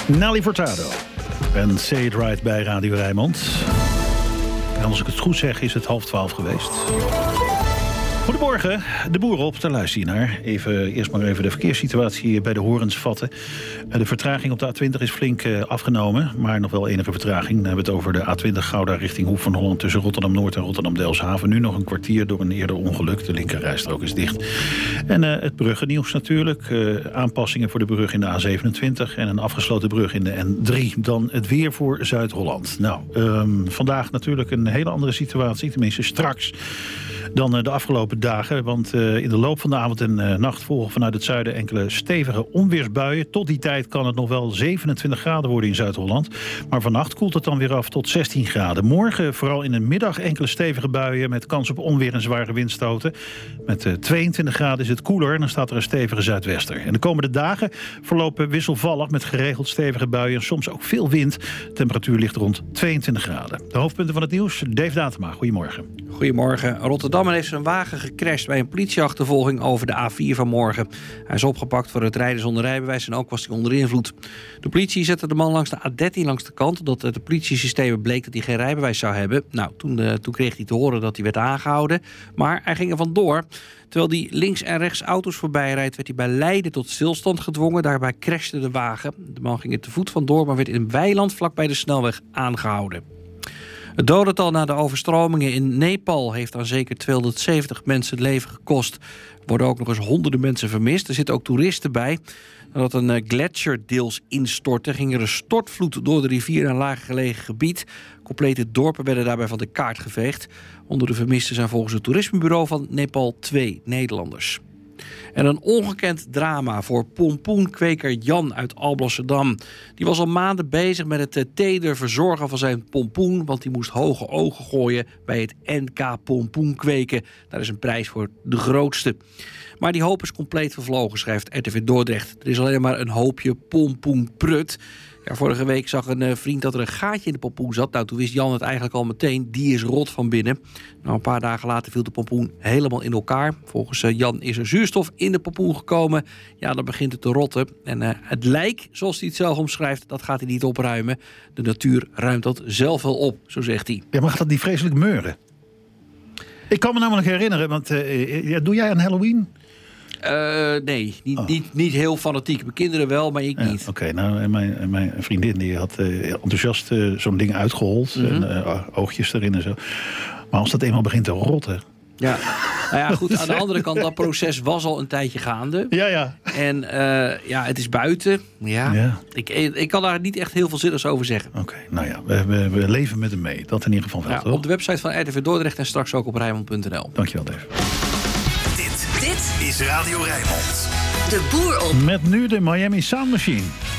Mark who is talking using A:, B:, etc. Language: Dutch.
A: Nelly Furtado. En Say It Right bij Radio Rijnmond. En als ik het goed zeg, is het 11:30 geweest. Goedemorgen, de boeren op, daar luister je naar. Eerst maar even de verkeerssituatie bij de horens vatten. De vertraging op de A20 is flink afgenomen, maar nog wel enige vertraging. Dan hebben we het over de A20 Gouda richting Hoek van Holland... tussen Rotterdam-Noord en Rotterdam-Delfshaven. Nu nog een kwartier door een eerder ongeluk. De linkerrijstrook is dicht. En het bruggennieuws natuurlijk. Aanpassingen voor de brug in de A27... en een afgesloten brug in de N3. Dan het weer voor Zuid-Holland. Nou, vandaag natuurlijk een hele andere situatie. Tenminste straks dan de afgelopen dagen. Want in de loop van de avond en nacht volgen vanuit het zuiden enkele stevige onweersbuien. Tot die tijd kan het nog wel 27 graden worden in Zuid-Holland. Maar vannacht koelt het dan weer af tot 16 graden. Morgen vooral in de middag enkele stevige buien met kans op onweer en zware windstoten. Met 22 graden is het koeler en dan staat er een stevige zuidwester. En de komende dagen verlopen wisselvallig met geregeld stevige buien en soms ook veel wind. De temperatuur ligt rond 22 graden. De hoofdpunten van het nieuws, Dave Datema. Goedemorgen.
B: Goedemorgen. Rotterdam heeft zijn wagen gecrashed bij een politieachtervolging over de A4 vanmorgen. Hij is opgepakt voor het rijden zonder rijbewijs en ook was hij onder invloed. De politie zette de man langs de A13 langs de kant, omdat het de politiesystemen bleek dat hij geen rijbewijs zou hebben. Nou, toen kreeg hij te horen dat hij werd aangehouden, maar hij ging er vandoor. Terwijl hij links en rechts auto's voorbij rijdt, werd hij bij Leiden tot stilstand gedwongen. Daarbij crashte de wagen. De man ging er te voet vandoor, maar werd in een weiland vlakbij de snelweg aangehouden. Het dodental na de overstromingen in Nepal heeft aan zeker 270 mensen het leven gekost. Er worden ook nog eens honderden mensen vermist. Er zitten ook toeristen bij. Nadat een gletsjer deels instortte, ging er een stortvloed door de rivier naar een laag gelegen gebied. Complete dorpen werden daarbij van de kaart geveegd. Onder de vermisten zijn volgens het toerismebureau van Nepal 2 Nederlanders. En een ongekend drama voor pompoenkweker Jan uit Alblasserdam. Die was al maanden bezig met het teder verzorgen van zijn pompoen, want die moest hoge ogen gooien bij het NK pompoenkweken. Daar is een prijs voor de grootste. Maar die hoop is compleet vervlogen, schrijft RTV Dordrecht. Er is alleen maar een hoopje pompoenprut. Ja, vorige week zag een vriend dat er een gaatje in de pompoen zat. Nou, toen wist Jan het eigenlijk al meteen. Die is rot van binnen. Nou, een paar dagen later viel de pompoen helemaal in elkaar. Volgens Jan is er zuurstof in de pompoen gekomen. Ja, dan begint het te rotten. En het lijk, zoals hij het zelf omschrijft, dat gaat hij niet opruimen. De natuur ruimt dat zelf wel op, zo zegt hij.
A: Ja, maar gaat dat niet vreselijk meuren? Ik kan me namelijk herinneren, want doe jij aan Halloween?
B: Nee, niet heel fanatiek. Mijn kinderen wel, maar ik niet.
A: Oké, nou, mijn vriendin die had enthousiast zo'n ding uitgehold. Mm-hmm. En oogjes erin en zo. Maar als dat eenmaal begint te rotten...
B: Ja, nou ja, goed. Aan de andere kant, dat proces was al een tijdje gaande.
A: Ja.
B: En het is buiten. Ja. Ik kan daar niet echt heel veel zinnigs over zeggen.
A: Oké, nou ja, we leven met hem mee. Dat in ieder geval wel, toch?
B: Op de website van RTV Dordrecht en straks ook op Rijnmond.nl.
A: Dankjewel, Dave.
C: Dit is Radio Rijnmond.
D: De boer op.
A: Met nu de Miami Sound Machine.